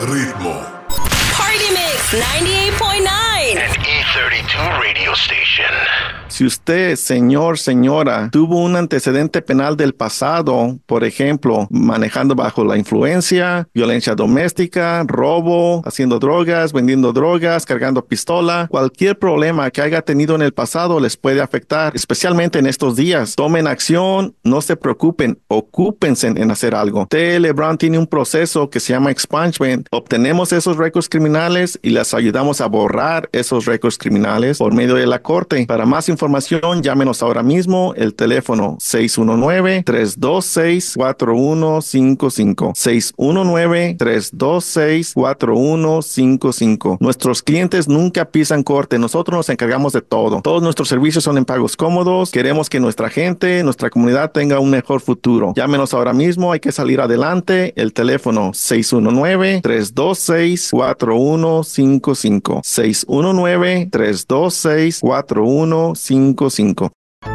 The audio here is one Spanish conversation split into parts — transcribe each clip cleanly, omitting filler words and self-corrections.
Ritmo. Party Mix 98.9. An E32 radio station. Si usted, señor, señora, tuvo un antecedente penal del pasado, por ejemplo, manejando bajo la influencia, violencia doméstica, robo, haciendo drogas, vendiendo drogas, cargando pistola, cualquier problema que haya tenido en el pasado les puede afectar, especialmente en estos días. Tomen acción, no se preocupen, ocúpense en hacer algo. T.L. Brown tiene un proceso que se llama expungement. Obtenemos esos récords criminales y les ayudamos a borrar esos récords criminales por medio de la corte. Para más información, llámenos ahora mismo, el teléfono 619-326-4155. 619-326-4155. Nuestros clientes nunca pisan corte. Nosotros nos encargamos de todo. Todos nuestros servicios son en pagos cómodos. Queremos que nuestra gente, nuestra comunidad tenga un mejor futuro. Llámenos ahora mismo. Hay que salir adelante. El teléfono 619-326-4155. 619-326-4155.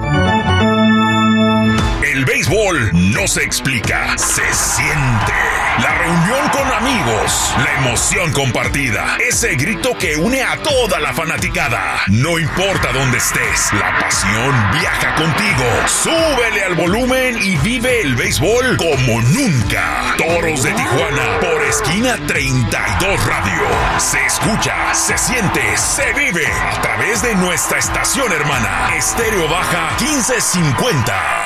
El béisbol no se explica, se siente. La reunión con amigos, la emoción compartida, ese grito que une a toda la fanaticada. No importa dónde estés, la pasión viaja contigo. Súbele al volumen y vive el béisbol como nunca. Toros de Tijuana por Esquina 32 Radio. Se escucha, se siente, se vive a través de nuestra estación hermana, Estéreo Baja 1550.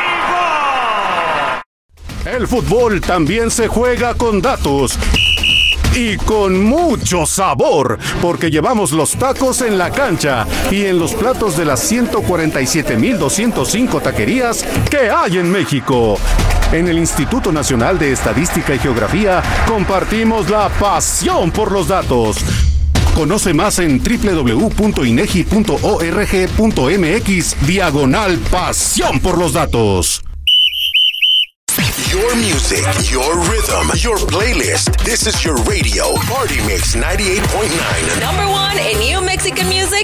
El fútbol también se juega con datos y con mucho sabor, porque llevamos los tacos en la cancha y en los platos de las 147,205 taquerías que hay en México. En el Instituto Nacional de Estadística y Geografía compartimos la pasión por los datos. Conoce más en www.inegi.org.mx/pasión por los datos. Your music, your rhythm, your playlist. This is your radio, Party Mix 98.9. Number one in new Mexican music.